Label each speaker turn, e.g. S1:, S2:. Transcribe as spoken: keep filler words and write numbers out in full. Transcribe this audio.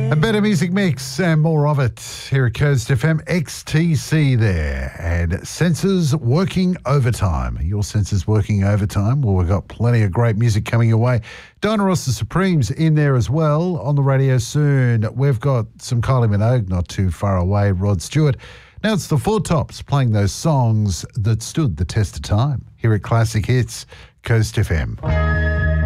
S1: A better music mix and more of it here at Coast F M. X T C there and Sensors working overtime. Your Sensors working overtime? Well, we've got plenty of great music coming your way. Diana Ross the Supremes in there as well on the radio soon. We've got some Kylie Minogue not too far away, Rod Stewart. Now it's the Four Tops playing those songs that stood the test of time here at Classic Hits, Coast F M.